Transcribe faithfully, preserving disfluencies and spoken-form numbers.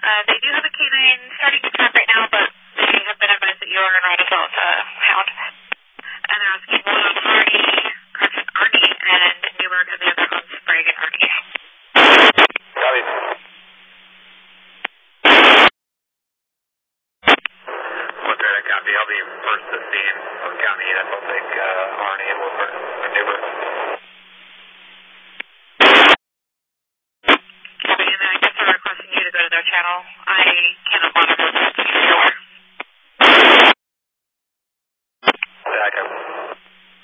Uh, they do have a canine starting to track right now, but they have been advised that you are going to develop a hound. And they're asking one on Arnie, correction, Arnie, and Newberg, and the other on Sprague and Arnie. Copy. Woodford, copy. I'll be first to the scene of the county units. I'll take uh, Arnie and Woodford and Newberg. Copy, and then I guess they're requesting you to go to their channel. I cannot